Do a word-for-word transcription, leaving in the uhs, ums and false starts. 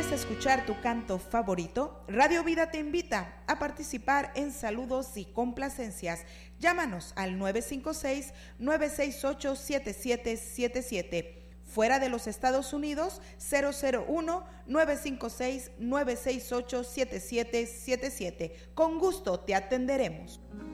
¿Quieres escuchar tu canto favorito? Radio Vida te invita a participar en saludos y complacencias. Llámanos al nueve cinco seis, nueve seis ocho, siete siete siete siete. Fuera de los Estados Unidos, cero cero uno, nueve cinco seis, nueve seis ocho, siete siete siete siete. Con gusto te atenderemos.